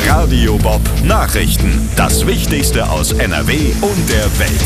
Radio Bob Nachrichten. Das Wichtigste aus NRW und der Welt.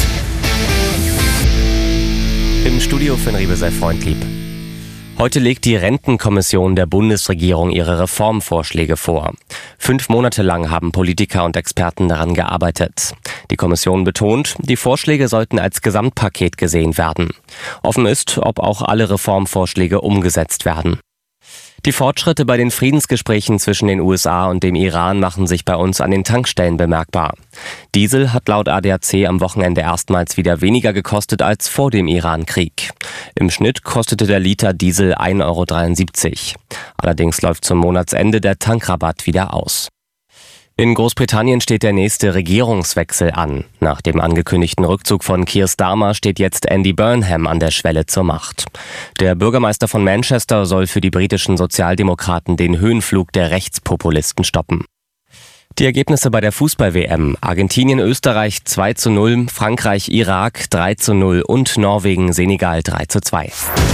Im Studio für Riebe sei freundlieb. Heute legt die Rentenkommission der Bundesregierung ihre Reformvorschläge vor. 5 Monate lang haben Politiker und Experten daran gearbeitet. Die Kommission betont, die Vorschläge sollten als Gesamtpaket gesehen werden. Offen ist, ob auch alle Reformvorschläge umgesetzt werden. Die Fortschritte bei den Friedensgesprächen zwischen den USA und dem Iran machen sich bei uns an den Tankstellen bemerkbar. Diesel hat laut ADAC am Wochenende erstmals wieder weniger gekostet als vor dem Iran-Krieg. Im Schnitt kostete der Liter Diesel 1,73 €. Allerdings läuft zum Monatsende der Tankrabatt wieder aus. In Großbritannien steht der nächste Regierungswechsel an. Nach dem angekündigten Rückzug von Keir Starmer steht jetzt Andy Burnham an der Schwelle zur Macht. Der Bürgermeister von Manchester soll für die britischen Sozialdemokraten den Höhenflug der Rechtspopulisten stoppen. Die Ergebnisse bei der Fußball-WM: Argentinien, Österreich 2:0, Frankreich, Irak 3:0 und Norwegen, Senegal 3:2.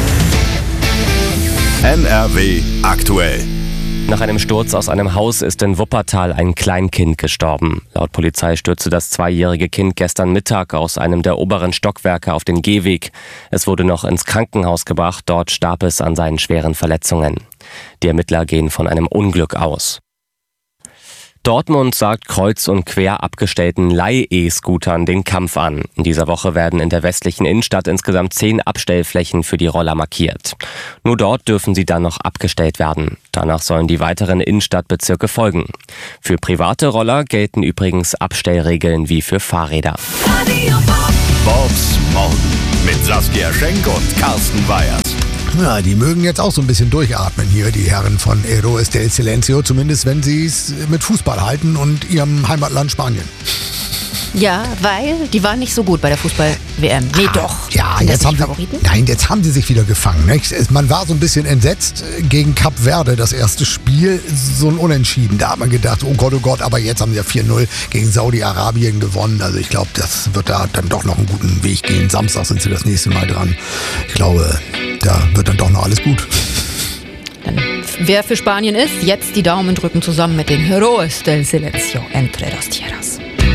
NRW aktuell. Nach einem Sturz aus einem Haus ist in Wuppertal ein Kleinkind gestorben. Laut Polizei stürzte das 2-jährige Kind gestern Mittag aus einem der oberen Stockwerke auf den Gehweg. Es wurde noch ins Krankenhaus gebracht, dort starb es an seinen schweren Verletzungen. Die Ermittler gehen von einem Unglück aus. Dortmund sagt kreuz und quer abgestellten Leih-E-Scootern den Kampf an. In dieser Woche werden in der westlichen Innenstadt insgesamt 10 Abstellflächen für die Roller markiert. Nur dort dürfen sie dann noch abgestellt werden. Danach sollen die weiteren Innenstadtbezirke folgen. Für private Roller gelten übrigens Abstellregeln wie für Fahrräder. Bobs Morgen mit Saskia Schenk und Carsten Weyers. Ja, die mögen jetzt auch so ein bisschen durchatmen hier, die Herren von Héroes del Silencio, zumindest wenn sie es mit Fußball halten und ihrem Heimatland Spanien. Ja, weil die waren nicht so gut bei der Fußball-WM. Nee, doch. Ja, jetzt haben sie sich wieder gefangen. Nicht? Man war so ein bisschen entsetzt gegen Kap Verde, das erste Spiel, so ein Unentschieden. Da hat man gedacht, oh Gott, aber jetzt haben sie ja 4:0 gegen Saudi-Arabien gewonnen. Also ich glaube, das wird da dann doch noch einen guten Weg gehen. Samstag sind sie das nächste Mal dran. Ich glaube, da wird dann doch noch alles gut. Dann, wer für Spanien ist, jetzt die Daumen drücken zusammen mit den Héroes del Silencio entre dos tierras.